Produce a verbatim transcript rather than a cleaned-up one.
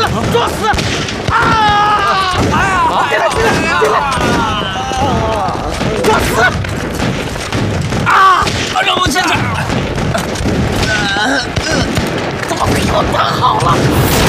作死！啊！进来，进来，进来！作死！啊！让我进去！怎么比我打好了？